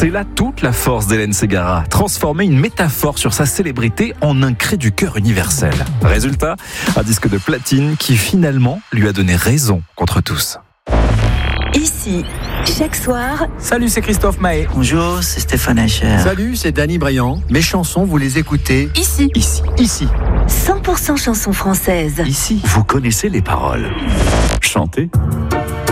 C'est là toute la force d'Hélène Ségara, transformer une métaphore sur sa célébrité en un cri du cœur universel. Résultat, un disque de platine qui finalement lui a donné raison contre tous. Ici, chaque soir. Salut, c'est Christophe Maé. Bonjour, c'est Stéphane Eicher. Salut, c'est Danny Briand. Mes chansons, vous les écoutez Ici. 100% chansons françaises. Ici, Vous connaissez les paroles. Chantez.